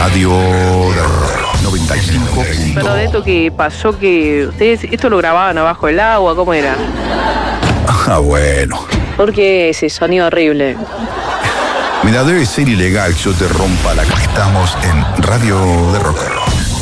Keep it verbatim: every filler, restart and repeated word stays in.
Radio del Rock noventa y cinco. Pero de esto que pasó que ustedes esto lo grababan abajo del agua, ¿cómo era? Ah, bueno. Porque ese sonido horrible. Mira, debe ser ilegal que yo te rompa la... Estamos en Radio de Rock.